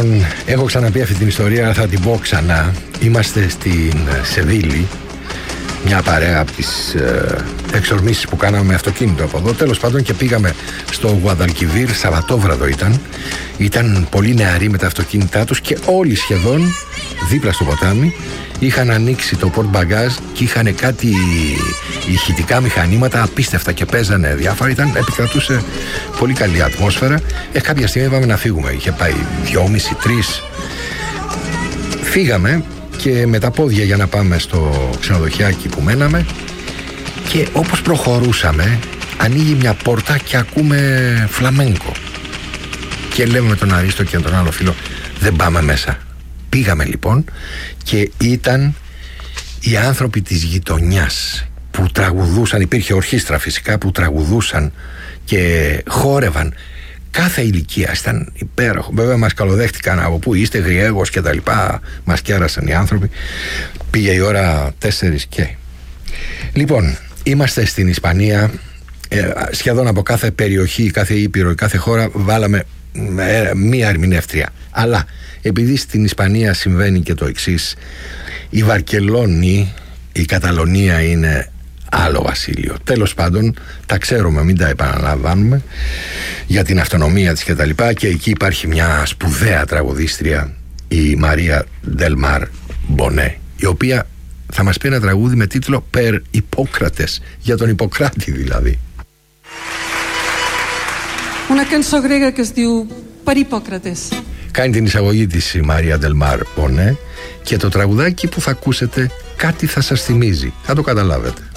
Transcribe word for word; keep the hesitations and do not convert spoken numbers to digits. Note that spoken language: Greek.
Λοιπόν, έχω ξαναπεί αυτή την ιστορία, αλλά θα την πω ξανά. Είμαστε στην Σεβίλη, μια παρέα από τις ε, εξορμήσεις που κάναμε με αυτοκίνητο από εδώ. Τέλος πάντων, και πήγαμε στο Γουαδαλκιβίρ, Σαββατόβραδο ήταν. Ήταν πολύ νεαροί με τα αυτοκίνητά τους και όλοι σχεδόν δίπλα στο ποτάμι είχαν ανοίξει το πορτ μπαγκάζ και είχαν κάτι ηχητικά μηχανήματα απίστευτα και παίζανε διάφορα. Ήταν, επικρατούσε πολύ καλή ατμόσφαιρα. Ε, κάποια στιγμή είπαμε να φύγουμε. Είχε πάει δυόμιση, τρεις. Φύγαμε και με τα πόδια για να πάμε στο ξενοδοχιάκι που μέναμε, και όπως προχωρούσαμε ανοίγει μια πόρτα και ακούμε φλαμέγκο και λέμε με τον Αρίστο και τον άλλο φίλο, δεν πάμε μέσα. Πήγαμε λοιπόν και ήταν οι άνθρωποι της γειτονιάς που τραγουδούσαν, υπήρχε ορχήστρα φυσικά που τραγουδούσαν και χόρευαν. Κάθε ηλικία ήταν υπέροχο. Βέβαια μας καλοδέχτηκαν από πού είστε, Γριέγος και τα λοιπά. Μας κέρασαν οι άνθρωποι. Πήγε η ώρα τέσσερις και. Λοιπόν, είμαστε στην Ισπανία. ε, Σχεδόν από κάθε περιοχή, κάθε ήπειρο, κάθε χώρα βάλαμε ε, μία ερμηνεύτρια. Αλλά επειδή στην Ισπανία συμβαίνει και το εξής, η Βαρκελόνη, η Καταλωνία είναι άλλο βασίλειο. Τέλος πάντων, τα ξέρουμε, μην τα επαναλαμβάνουμε, για την αυτονομία της και τα λοιπά. Και εκεί υπάρχει μια σπουδαία τραγουδίστρια, η Μαρία Ντελ Μαρ Μπονέ, η οποία θα μας πει ένα τραγούδι με τίτλο «Περ Ιππόκρατες», για τον Ιπποκράτη δηλαδή. Una cançó grega que es diu Per Hippòcrates. Κάνει την εισαγωγή της η Μαρία Ντελ Μαρ Μπονέ και το τραγουδάκι που θα ακούσετε κάτι θα σας θυμίζει. Θα το καταλάβετε.